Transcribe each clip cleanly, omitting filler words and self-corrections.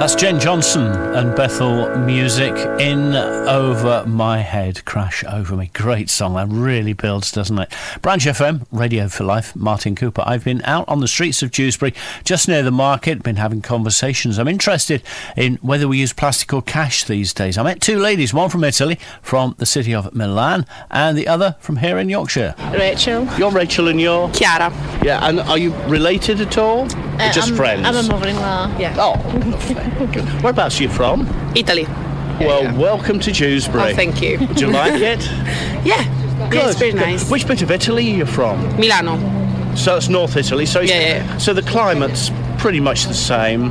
That's Jen Johnson and Bethel Music, In Over My Head, Crash Over Me. Great song, that really builds, doesn't it? Branch FM, Radio for Life, Martin Cooper. I've been out on the streets of Dewsbury, just near the market, been having conversations. I'm interested in whether we use plastic or cash these days. I met two ladies, one from Italy, from the city of Milan, and the other from here in Yorkshire. Rachel. You're Rachel and you're? Chiara. Yeah, and are you related at all? Or just friends? I'm a mother-in-law, yeah. Oh, good. Whereabouts are you from? Italy. Well, welcome to Dewsbury. Oh, thank you. Do you like it? Yeah. Good. Yeah, it's very nice. Which bit of Italy are you from? Milano. So it's North Italy. So Yeah. So the climate's pretty much the same.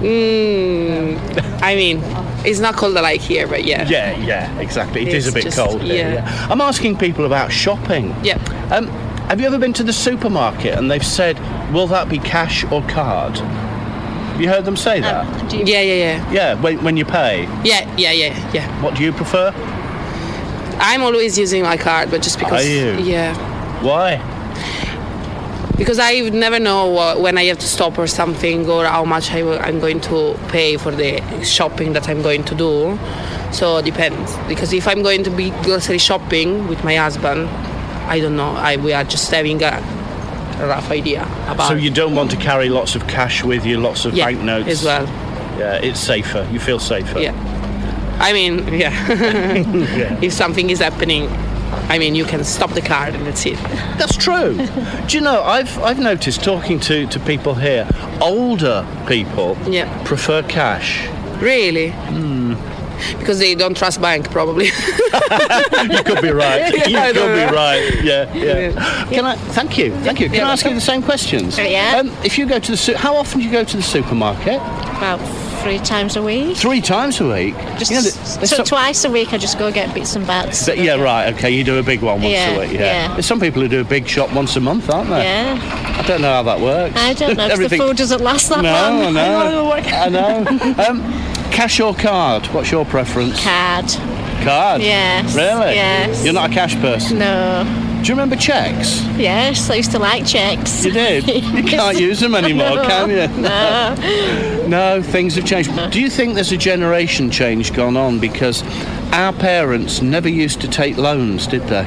I mean, it's not cold like here, but yeah. Yeah, exactly. It is a It's bit just- cold here. yeah. I'm asking people about shopping. Yeah. Have you ever been to the supermarket and they've said, will that be cash or card? Have you heard them say that? Yeah. Yeah, when you pay. Yeah. What do you prefer? I'm always using my card, but just because. Are you? Yeah. Why? Because I never know when I have to stop or something, or how much I'm going to pay for the shopping that I'm going to do. So it depends. Because if I'm going to be grocery shopping with my husband, I don't know. We are just having a rough idea about. So you don't want to carry lots of cash with you, lots of banknotes as well. Yeah, it's safer. You feel safer. Yeah. I mean, yeah. If something is happening, I mean, you can stop the car and that's it. That's true. Do you know, I've noticed talking to people here, older people prefer cash. Really? Because they don't trust bank, probably. You could be right. You could be right. Yeah. Can I? Thank you. Can I ask you the same questions? Yeah. If you go to how often do you go to the supermarket? About 3 times a week. 3 times a week. Just twice a week I just go get bits and bats. Yeah, right. Okay, you do a big one once a week. Yeah. There's some people who do a big shop once a month, aren't there? Yeah. I don't know how that works. I don't know. 'Cause the food doesn't last that long. I know. Cash or card? What's your preference? Card. Card? Yes. Really? Yes. You're not a cash person? No. Do you remember cheques? Yes, I used to like cheques. You did? You can't use them anymore, can you? No. No, things have changed. Do you think there's a generation change gone on? Because our parents never used to take loans, did they?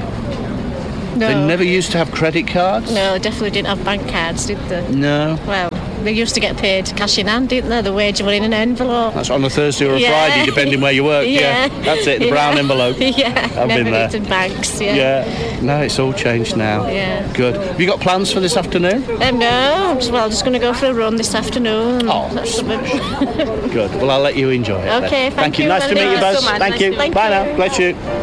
No. They never used to have credit cards? No, definitely didn't have bank cards, did they? No. Well, they used to get paid cash in hand, didn't they? The wage were in an envelope. That's on a Thursday or a Friday, depending where you work. Yeah. That's it, the brown envelope. Yeah. I've been there. Never banks, yeah. Yeah. No, it's all changed now. Yeah. Good. Have you got plans for this afternoon? No, I'm just going to go for a run this afternoon. Oh, good. Well, I'll let you enjoy it. Okay, then. Thank you. thank Nice you to meet you, very Buzz. much. Thank you. Thank Bye you. now. Bless you.